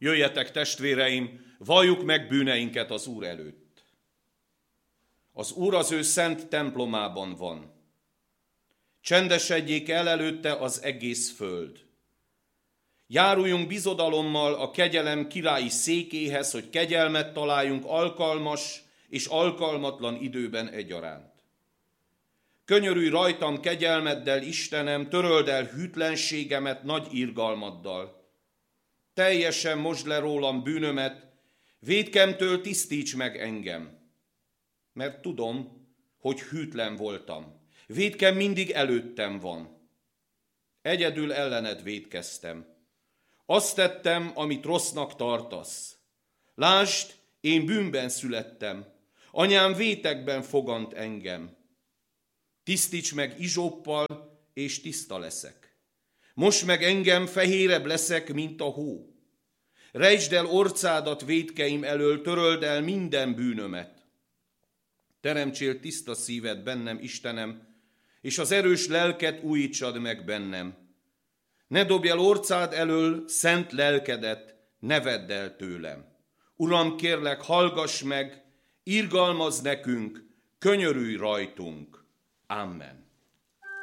Jöjjetek, testvéreim, valljuk meg bűneinket az Úr előtt. Az Úr az ő szent templomában van. Csendesedjék el előtte az egész föld. Járuljunk bizodalommal a kegyelem királyi székéhez, hogy kegyelmet találjunk alkalmas és alkalmatlan időben egyaránt. Könyörülj rajtam kegyelmeddel, Istenem, töröld el hűtlenségemet nagy irgalmaddal. Teljesen mosd le rólam bűnömet, vétkemtől tisztíts meg engem. Mert tudom, hogy hűtlen voltam. Vétkem mindig előttem van. Egyedül ellened vétkeztem. Azt tettem, amit rossznak tartasz. Lásd, én bűnben születtem. Anyám vétekben fogant engem. Tisztíts meg izsoppal, és tiszta leszek. Most meg engem, fehérebb leszek, mint a hó. Rejtsd el orcádat vétkeim elől, töröld el minden bűnömet. Teremtsél tiszta szívet bennem, Istenem, és az erős lelket újítsad meg bennem. Ne dobj el orcád elől szent lelkedet, ne vedd el tőlem. Uram, kérlek, hallgass meg, irgalmazz nekünk, könyörülj rajtunk. Amen.